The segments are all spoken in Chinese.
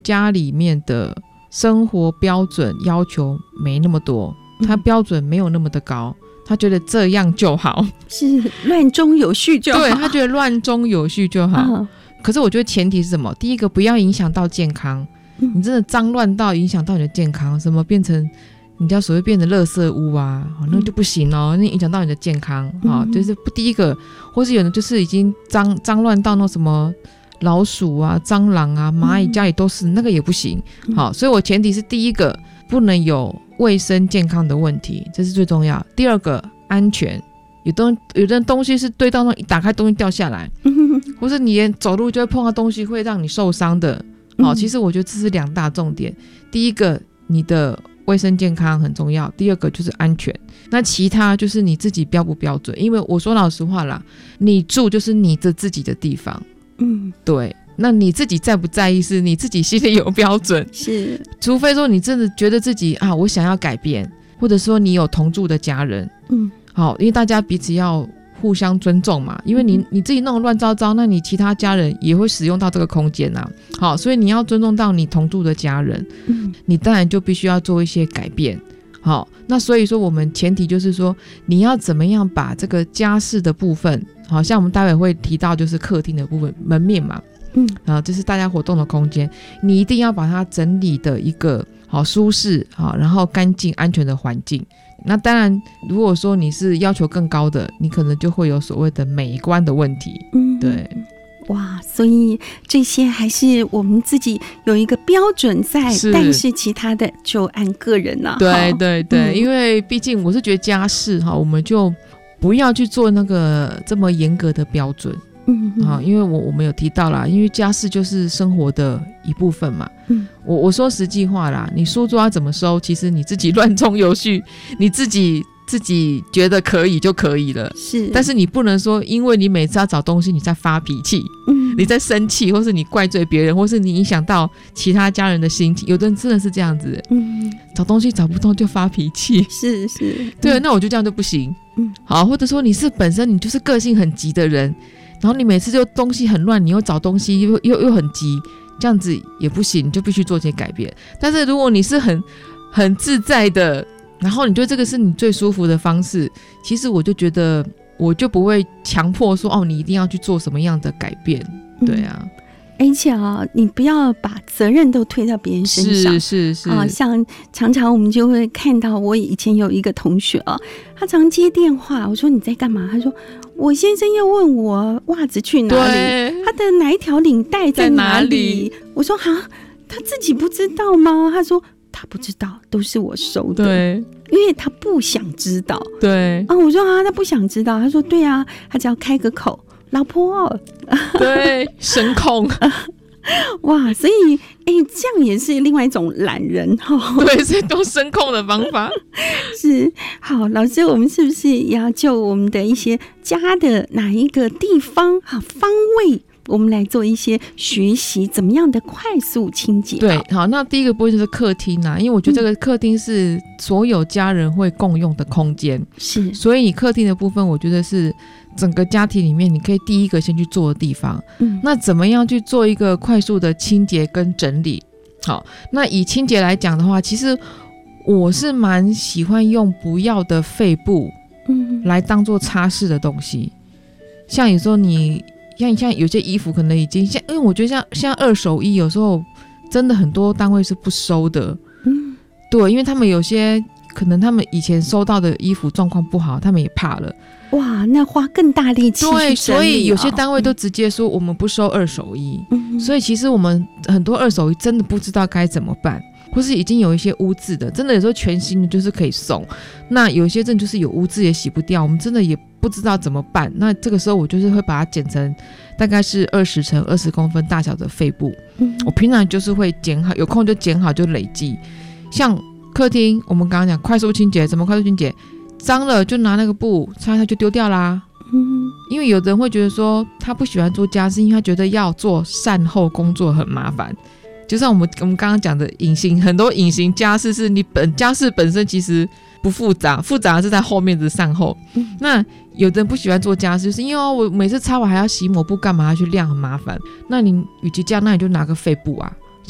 家里面的生活标准要求没那么多，他标准没有那么的高，他觉得这样就好， 是乱中有序就好， 对，他觉得乱中有序就好。可是我觉得前提是什么？第一个不要影响到健康，你真的脏乱到影响到你的健康，什么变成你家所谓变成垃圾屋啊，那就不行哦，那影响到你的健康就是第一个，或是有人就是已经脏乱到那什么老鼠啊、蟑螂啊、蚂蚁家里都是，那个也不行。好，所以我前提是第一个不能有卫生健康的问题，这是最重要。第二个安全，有的东西是堆到那一打开东西掉下来，或是你连走路就会碰到东西会让你受伤的。好，其实我觉得这是2大重点。第一个你的卫生健康很重要，第二个就是安全，那其他就是你自己标不标准。因为我说老实话啦，你住就是你自己的地方，对，那你自己在不在意是你自己心里有标准，是，除非说你真的觉得自己我想要改变，或者说你有同住的家人，好，因为大家彼此要互相尊重嘛，因为你自己弄得乱糟糟，那你其他家人也会使用到这个空间啊。好，所以你要尊重到你同住的家人，你当然就必须要做一些改变。好，那所以说我们前提就是说你要怎么样把这个家事的部分，好像我们待会会提到就是客厅的部分，门面嘛，这是大家活动的空间，你一定要把它整理的一个好舒适好，然后干净安全的环境。那当然如果说你是要求更高的，你可能就会有所谓的美观的问题。对， 哇，所以这些还是我们自己有一个标准在，但是其他的就按个人了。 对对对，因为毕竟我是觉得家事我们就不要去做那个这么严格的标准。因为我们有提到啦，因为家事就是生活的一部分嘛。我说实际话啦，你书桌要怎么收，其实你自己乱中有序，你自己觉得可以就可以了。是，但是你不能说因为你每次要找东西你在发脾气，你在生气，或是你怪罪别人，或是你影响到其他家人的心情。有的人真的是这样子，找东西找不到就发脾气。是，对，那我就这样就不行。好，或者说你是本身你就是个性很急的人，然后你每次就东西很乱，你又找东西又很急，这样子也不行，你就必须做些改变。但是如果你是很自在的，然后你觉得这个是你最舒服的方式，其实我就觉得我就不会强迫说你一定要去做什么样的改变。对啊， 而且你不要把责任都推到别人身上。是像常常我们就会看到，我以前有一个同学他常接电话，我说你在干嘛？他说我先生要问我袜子去哪里，他的哪一条领带在哪里。我说他自己不知道吗？他说他不知道，都是我收的。对，因为他不想知道。对我说他不想知道。他说对啊，他只要开个口，老婆对，声控哇，所以这样也是另外一种懒人对，是用声控的方法是。好，老师，我们是不是也要就我们的一些家的哪一个地方方位，我们来做一些学习，怎么样的快速清洁？ 对，好，那第一个部分就是客厅因为我觉得这个客厅是所有家人会共用的空间，是，所以你客厅的部分我觉得是整个家庭里面你可以第一个先去做的地方。那怎么样去做一个快速的清洁跟整理？好，那以清洁来讲的话，其实我是蛮喜欢用不要的废布来当做擦拭的东西。像有时候你像有些衣服可能已经因为我觉得像二手衣有时候真的很多单位是不收的。对，因为他们有些可能他们以前收到的衣服状况不好，他们也怕了， 哇，那花更大力气去整理。 对，所以有些单位都直接说我们不收二手衣。所以其实我们很多二手衣真的不知道该怎么办，或是已经有一些污渍的，真的有时候全新的就是可以送，那有些真的就是有污渍也洗不掉，我们真的也不知道怎么办。那这个时候我就是会把它剪成大概是20乘20公分大小的废布。我平常就是会剪好，有空就剪好就累积。像客厅我们刚刚讲快速清洁，怎么快速清洁？脏了就拿那个布擦一下就丢掉啦。因为有的人会觉得说他不喜欢做家事，因为他觉得要做善后工作很麻烦。就像我们刚刚讲的很多隐形家事是你家事本身其实不复杂，复杂的是在后面的善后。那有的人不喜欢做家事，就是因为我每次擦完还要洗抹布干嘛要去晾，很麻烦。那你与其这样，那你就拿个废布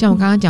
像我刚刚讲